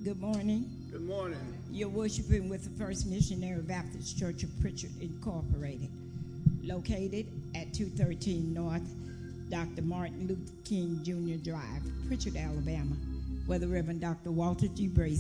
Good morning. Good morning. You're worshiping with the First Missionary Baptist Church of Pritchard Incorporated, located at 213 North Dr. Martin Luther King Jr. Drive, Pritchard, Alabama, where the Reverend Dr. Walter G. Bracy